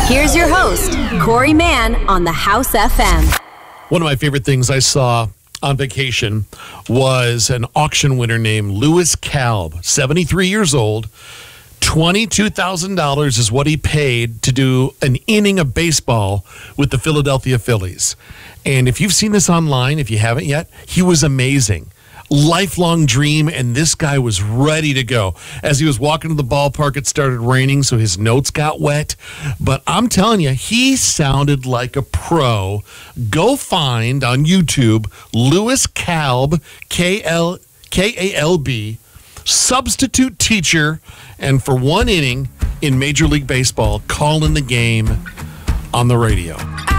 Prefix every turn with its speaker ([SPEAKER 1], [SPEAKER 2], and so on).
[SPEAKER 1] Here's your host, Corey Mann on the House FM.
[SPEAKER 2] One of my favorite things I saw on vacation was an auction winner named Lewis Kalb, 73 years old. $22,000 is what he paid to do an inning of baseball with the Philadelphia Phillies. And if you've seen this online, if you haven't yet, he was amazing. Lifelong dream, and this guy was ready to go. As he was walking to the ballpark, it started raining, so his notes got wet. But I'm telling you, he sounded like a pro. Go find on YouTube Lewis Kalb, Kalb, substitute teacher, and for one inning in Major League Baseball, calling the game on the radio.